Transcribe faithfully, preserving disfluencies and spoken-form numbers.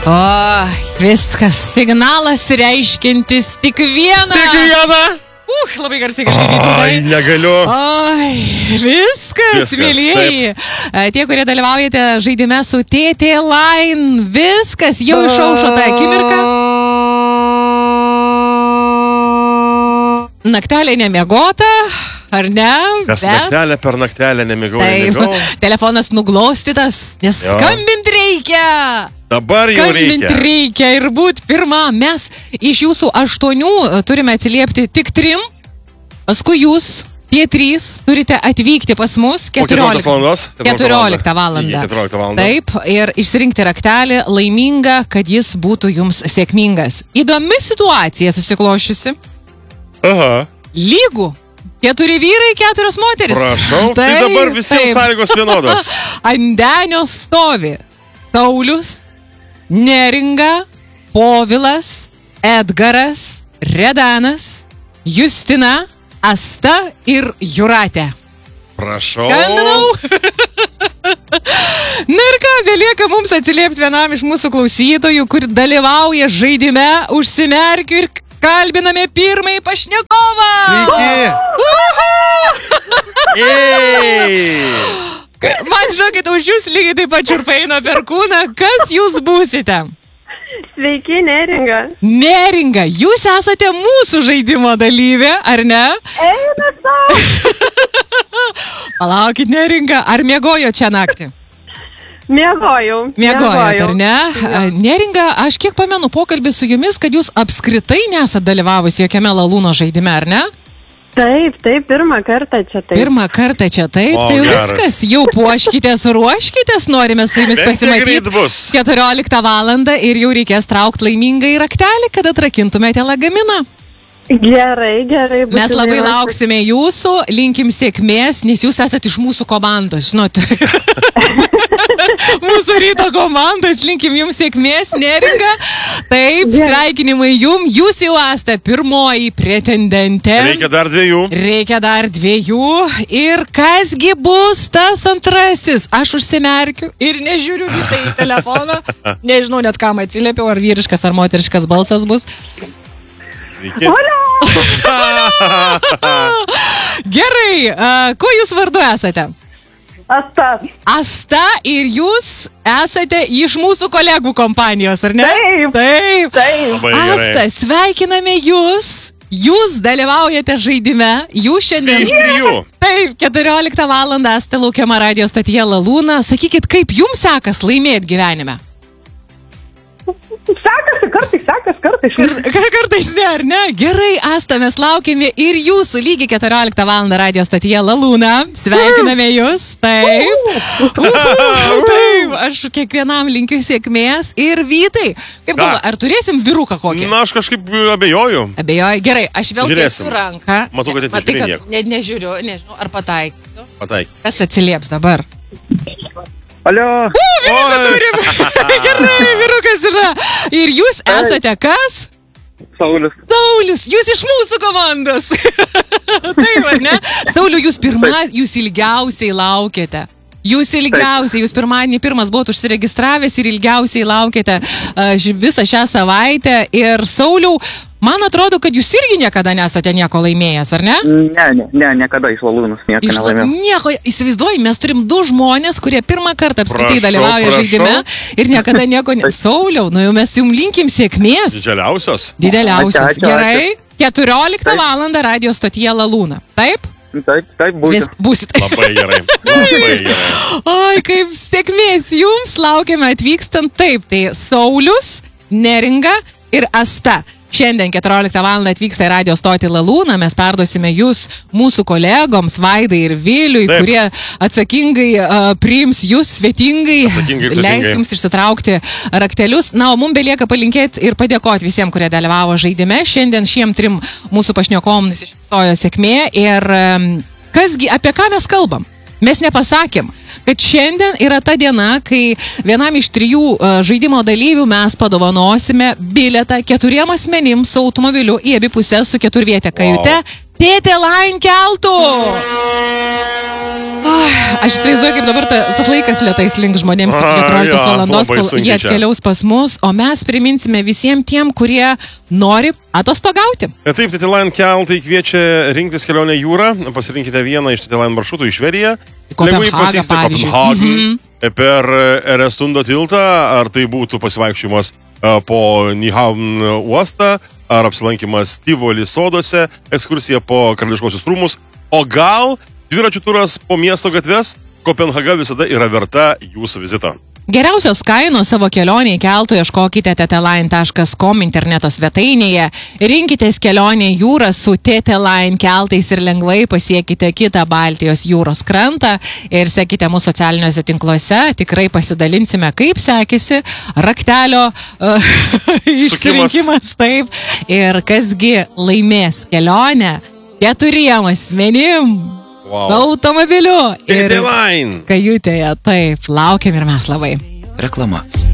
O, viskas. Signalas reiškintis tik vieną. Tik vieną? Uh, labai garsiai kalbėti. Ai, negaliu. Oi, viskas, Viskas, mėlyjeji. Tie, kurie dalyvaujate žaidime su T T Line, viskas, jau išaušo tą akimirką. Naktelė nemiegota, ar ne? Kas Bet... naktelė per naktelę nemigau, Taip, nemigau. telefonas nuglostytas, nes Jo. skambint reikia. Dabar jau Skambint reikia. reikia ir būt pirma. Mes iš jūsų aštuonių turime atsiliepti tik trim. Paskui jūs, tie trys, turite atvykti pas mus keturioliktą valandos? keturioliktą valandą. keturioliktą valandą. Taip, ir išsirinkti raktelį laimingą, kad jis būtų jums sėkmingas. Įdomi situacija susiklošiusi. Aha. Lygų. Keturi vyrai, keturios moteris. Prašau, tai dabar visiems sąlygos vienodos. Ant denio stovi Saulius, Neringa, Povilas, Edgaras, Redanas, Justina, Asta ir Jūratė. Prašau. Skambinau. Na ir ką, belieka mums atsiliepti vienam iš mūsų klausytojų, kur dalyvauja žaidime, užsimerkiu ir kalbiname pirmąjį pašnekovą. Sveiki. Ei. Man žinokit, už jūs lygiai taip pat čiurpai eina per kūną. Kas jūs būsite? Sveiki, Neringa. Neringa, jūs esate mūsų žaidimo dalyvė, ar ne? Eina tau. Palaukit, Neringa, ar miegojo čia naktį? Miegojau. Miegojot, ar ne? Neringa, aš kiek pamenu pokalbį su jumis, kad jūs apskritai nesat dalyvavusi jokiame Lalūno žaidime, ar ne? Taip, taip, pirmą kartą čia taip. Pirmą kartą čia taip, O, tai jau geras. viskas, jau puoškitės, ruoškitės, norime su jumis Bent kiek greit pasimatyti bus. keturioliktą valandą ir jau reikės traukti laimingą į raktelį, kad atrakintumėte lagaminą. Gerai, gerai. Mes būtinai labai ruošiu. lauksime jūsų, linkim sėkmės, nes jūs esate iš mūsų komandos, žinote. Mūsų ryto komandos, linkim jums sėkmės, Neringa. Taip, Gerai. sveikinimai jum, jūs jau esate pirmoji pretendentė. Reikia dar dviejų. Reikia dar dviejų. Ir kasgi bus tas antrasis? Aš užsimerkiu ir nežiūriu į tai į telefoną. Nežinau net kam atsiliepiau, ar vyriškas, ar moteriškas balsas bus. Sveiki. Gerai, a, kuo jūs vardu esate? Asta. Asta ir jūs esate iš mūsų kolegų kompanijos, ar ne? Taip. Taip. Taip. Labai gerai. Asta, sveikiname jūs. Jūs dalyvaujate žaidime. Jūs šiandien... Iš trijų. Taip, keturioliktą valandą esate laukiama radio stotyje Lalūna. Sakykit, kaip jums sekas laimėti gyvenime? Sekasi, kartais sekas, kartais. Kar- Kartais ne, ar ne? Gerai, Asta, mes laukiame ir jūsų lygiai keturioliktą valandą radio stotyje Lalūna. Sveikiname jūs. Taip. Uhu, taip, aš kiekvienam linkiu sėkmės. Ir Vytai, kaip galva, ar turėsim vyruką kokį? Na, aš kažkaip abejoju. Abejoju. Gerai, aš vėl Žiūrėsim. tiesiu ranką. Matau, kad Matai, netikrai kad nieko. ne, nežiūriu, nežinau, ar pataikysiu. Pataik. Kas atsilieps dabar? Alio. Vyruką turim. Gerai, vyrukas yra. Ir jūs esate kas? Saulius. Saulius, jūs iš mūsų komandos. Taip, ar ne? Sauliu, jūs pirma, jūs ilgiausiai laukėte. Jūs ilgiausiai, jūs pirmadienį pirmas buvot užsiregistravęs ir ilgiausiai laukėte uh, ži- visą šią savaitę. Ir Sauliau, man atrodo, kad jūs irgi niekada nesate nieko laimėjęs, ar ne? Ne, ne, ne, niekada iš Lalūnos nieko Iš la- nelaimėjau. nieko, įsivaizduoju, mes turim du žmonės, kurie pirmą kartą apskritai Prašau, dalyvauja prašau. žaidime ir niekada nieko... Ne... Sauliau, nu jau mes jums linkim sėkmės. Didžiausios. Dideliausias. Ačiū, ačiū, Gerai. keturioliktą Taip. valandą radio stotyje Lalūna. Taip? Taip, taip, Vis, būsiu. būsit. Labai gerai. Labai gerai. Oi, kaip sėkmės jums laukiame atvykstant. Taip, tai Saulius, Neringa ir Asta. Šiandien keturioliktą valandą atvyksta į radio stotį Lalūna, mes perduosime jūs mūsų kolegoms Vaidai ir Viliui, Taip. kurie atsakingai uh, priims jūs svetingai, Atsakingai ir leis svetingai. jums išsitraukti raktelius. Na, o mums belieka palinkėti ir padėkoti visiems, kurie dalyvavo žaidime. Šiandien šiem trim mūsų pašnekovom nusišypsojo sėkmė ir um, kasgi, apie ką mes kalbam? Mes nepasakėm, kad šiandien yra ta diena, kai vienam iš trijų uh, žaidimo dalyvių mes padovanosime bilietą keturiem asmenims su automobiliu į abi pusės su keturvietė kajute. Wow. T T Line keltu. Aš įsivaizduoju, kaip dabar ta- tas laikas lėtais link žmonėms iki A, keturioliktos jo, valandos, labai kol sunkiai jie čia. atkeliaus pas mus, o mes priminsime visiems tiem, kurie nori atostogauti. Ir taip, T T Line keltai kviečia rinktis kelionę jūrą. Pasirinkite vieną iš T T Line maršrutų į Švediją. Kopenhagą, Lengvai pasieksite pavyzdžiui. Kopenhagą Mhm. per Erestundo tiltą, ar tai būtų pasivaikščiojimas e, po Nyhavn uostą, ar apsilankimas Tivoli sodose, ekskursija po Karališkosius rūmus, o gal dviračių turas po miesto gatves. Kopenhaga visada yra verta jūsų vizito. Geriausios kainos savo kelionėje keltų ieškokite t t line taškas com interneto svetainėje. Rinkitės kelionę į jūrą su T T Line keltais ir lengvai pasiekite kitą Baltijos jūros krantą. Ir sekite mūsų socialiniuose tinkluose. Tikrai pasidalinsime, kaip sekėsi raktelio uh, išsirinkimas. Taip. Ir kasgi laimės kelionę keturiem asmenim. Wow. Automobiliu T ir T Line. kajutėje, taip, laukiam ir mes labai. Reklama.